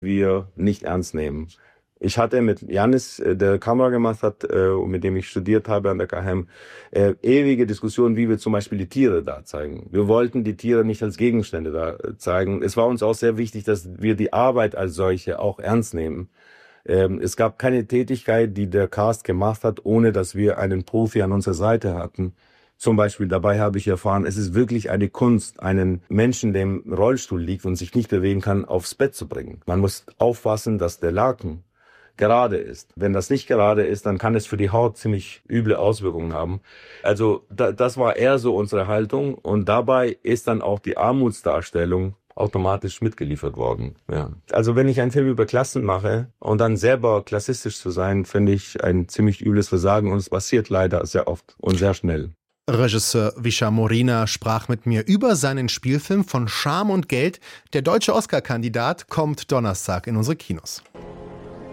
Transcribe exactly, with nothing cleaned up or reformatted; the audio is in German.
wir nicht ernst nehmen. Ich hatte mit Janis, der Kamera gemacht hat und mit dem ich studiert habe an der K H M, äh, ewige Diskussionen, wie wir zum Beispiel die Tiere da zeigen. Wir wollten die Tiere nicht als Gegenstände da zeigen. Es war uns auch sehr wichtig, dass wir die Arbeit als solche auch ernst nehmen. Ähm, es gab keine Tätigkeit, die der Cast gemacht hat, ohne dass wir einen Profi an unserer Seite hatten. Zum Beispiel dabei habe ich erfahren, es ist wirklich eine Kunst, einen Menschen, der im Rollstuhl liegt und sich nicht bewegen kann, aufs Bett zu bringen. Man muss aufpassen, dass der Laken gerade ist. Wenn das nicht gerade ist, dann kann es für die Haut ziemlich üble Auswirkungen haben. Also da, das war eher so unsere Haltung und dabei ist dann auch die Armutsdarstellung automatisch mitgeliefert worden. Ja. Also wenn ich einen Film über Klassen mache und dann selber klassistisch zu sein, finde ich ein ziemlich übles Versagen und es passiert leider sehr oft und sehr schnell. Regisseur Vischer Morina sprach mit mir über seinen Spielfilm Von Scham und Geld. Der deutsche Oscar-Kandidat kommt Donnerstag in unsere Kinos.